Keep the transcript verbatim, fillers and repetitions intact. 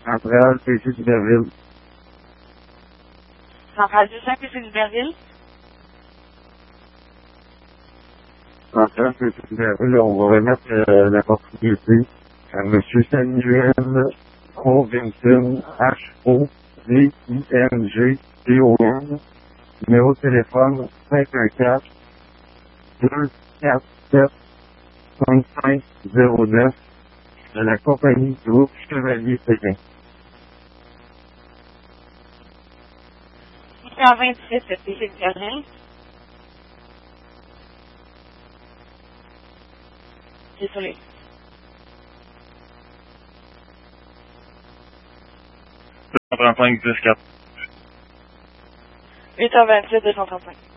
Centrale, P C d'Iberville. Centrale du cinq, P C d'Iberville. Centrale, P C d'Iberville, on va remettre euh, la propriété à M. Samuel Robinson, H O V I N G T O N. Numéro de téléphone cinq un quatre, deux quatre sept, cinq cinq zéro neuf de la compagnie Groupe Chevalier Pékin. cent vingt-six, P C d'Iberville. Désolé. deux cent trente-cinq, dix quatre. huit cent vingt-sept, deux cent trente-cinq.